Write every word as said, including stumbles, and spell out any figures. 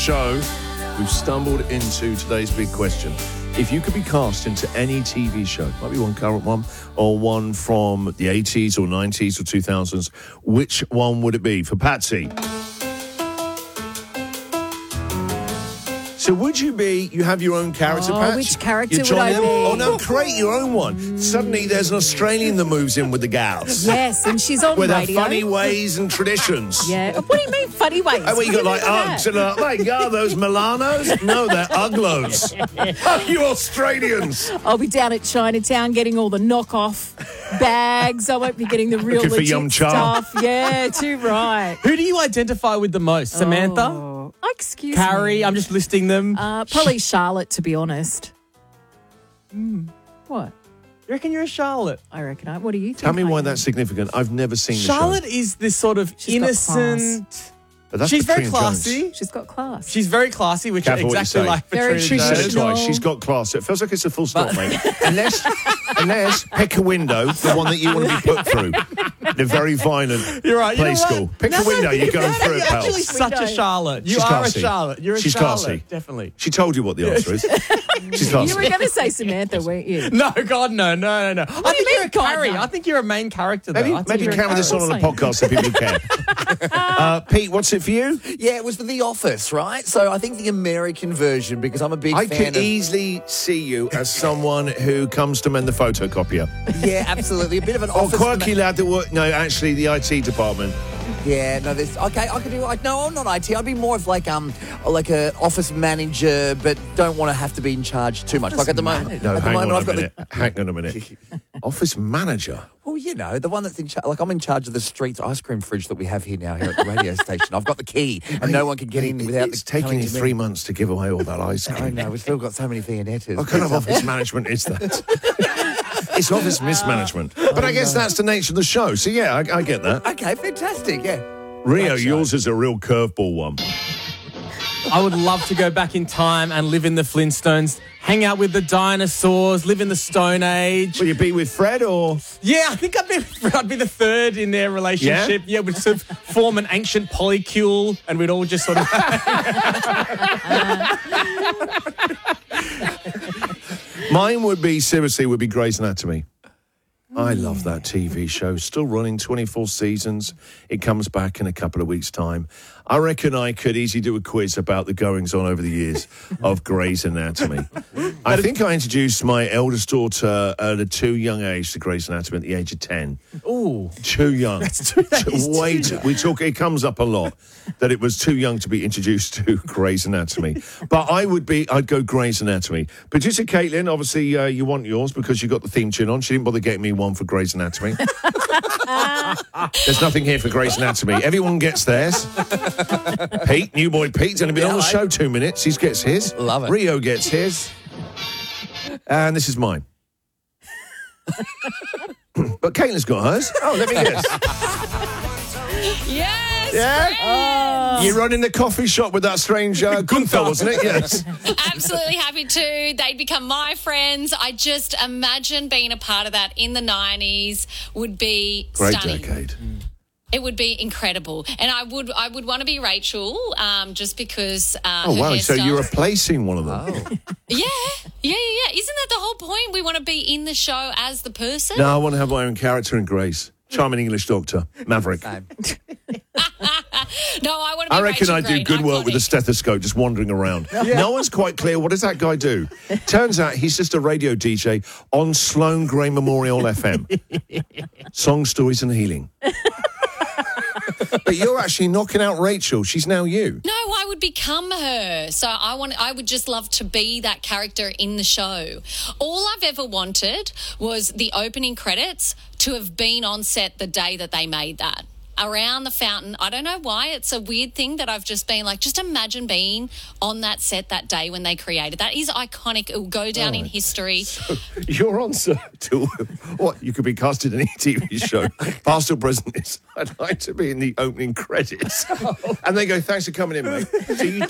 Show, we've stumbled into today's big question. If you could be cast into any T V show, might be one current one or one from the eighties or nineties or two thousands, which one would it be? For Patsy. So would you be, you have your own character, Oh, Pat? which character You're would I John- be? Oh, no, create your own one. Suddenly there's an Australian that moves in with the gals. Yes, and she's on With her radio. funny ways and traditions. Yeah. What do you mean funny ways? Oh, well, you got like What do mean Uggs and uh, like, oh, those Milanos? No, they're Uglos. Oh, you Australians. I'll be down at Chinatown getting all the knockoff bags. I won't be getting the real Looking for legit Yum Cha. stuff. Yeah, too right. Who do you identify with the most? Samantha? Oh, excuse Carrie? me. I'm just listing them. Uh, probably Charlotte, to be honest. Mm. What? You reckon you're a Charlotte? I reckon. I, what do you think? Tell me I why am? that's significant. I've never seen the Charlotte show. is this sort of She's got innocent. But that's She's very Katrina Jones. classy. She's got class. She's very classy, which Careful is what you exactly say. like Very Katrina She said it Jones. traditional. twice. She's got class. It feels like it's a full stop, mate. Unless, unless pick a window, the one that you want to be put through. The very violent You're right. You play know what? school. Pick No, a window, you're going no, through it, You're pal. actually such a don't. Charlotte. You She's are classy. a Charlotte. You're a She's Charlotte. classy. Definitely. She told you what the answer is. She's You classy. were going to say Samantha, weren't you? No, God, no, no, no, no. I do you think you're a mean, God, Carrie. no? I think you're a main character, though. Maybe, I think maybe you're a carry this on on a Carrie. podcast so people care. uh, Pete, what's it for you? Yeah, it was for The Office, right? So I think the American version, because I'm a big I fan could of... easily see you as someone who comes to mend the photocopier. Yeah, absolutely. A bit of an Or office... quirky lad that work. No, actually, the I T department. Yeah, no, there's... Okay, I could do... Like, no, I'm not I T. I'd be more of like um, like a office manager, but don't want to have to be in charge too much. Like at the moment... No, at the hang moment, on I've a got minute. Hang on a minute. Office manager. Well, you know, the one that's in charge... Like, I'm in charge of the streets ice cream fridge that we have here now, here at the radio station. I've got the key, and no one can get in without... It's the, taking coming you to me. three months to give away all that ice I cream. know, we've still got so many Viennettas. What kind of office management is that? It's office mismanagement. But I guess that's the nature of the show. So, yeah, I, I get that. Okay, fantastic, yeah. Rio, Great show. yours is a real curveball one. I would love to go back in time and live in the Flintstones, hang out with the dinosaurs, live in the Stone Age. Will you be with Fred or? Yeah, I think I'd be, I'd be the third in their relationship. Yeah, we'd sort of form an ancient polycule and we'd all just sort of... Mine would be, seriously, would be Grey's Anatomy. I love that T V show. Still running, twenty-four seasons. It comes back in a couple of weeks' time. I reckon I could easily do a quiz about the goings-on over the years of Grey's Anatomy. I think I introduced my eldest daughter at a too young age to Grey's Anatomy at the age of ten. Ooh. Too young. That's too, that is Way too too, we talk. It comes up a lot that it was too young to be introduced to Grey's Anatomy. But I would be. I'd go Grey's Anatomy. Producer Caitlin, obviously uh, you want yours because you got the theme tune on. She didn't bother getting me one for Grey's Anatomy. There's nothing here for Grey's Anatomy. Everyone gets theirs. Pete, new boy Pete's only been on the show two minutes. He gets his. Love it. Rio gets his. And this is mine. But Caitlin's got hers. Oh, let me guess. Yes. Yeah? You're running the coffee shop with that strange uh, Gunther, wasn't it? Yes. Absolutely happy to. They'd become my friends. I just imagine being a part of that in the nineties would be Great stunning. decade. It would be incredible. And I would I would want to be Rachel um, just because uh, Oh, her wow. So hairstyle- you're replacing one of them. Yeah. Yeah, yeah, yeah. Isn't that the whole point? We want to be in the show as the person. No, I want to have my own character in Grace. Charming English doctor. Maverick. Same. No, I want to be I reckon Rachel I do Green, good work with a iconic. stethoscope just wandering around. No one's quite clear, what does that guy do? Turns out he's just a radio D J on Sloane Gray Memorial F M. Song, stories and healing. But you're actually knocking out Rachel. She's now you. No, I would become her. So I want I would just love to be that character in the show. All I've ever wanted was the opening credits to have been on set the day that they made that. Around the fountain. I don't know why. It's a weird thing that I've just been like, just imagine being on that set that day when they created. That is iconic. It will go down in history. Your answer to what you could be casted in any T V show, past or present, is I'd like to be in the opening credits. And they go, thanks for coming in, mate. So you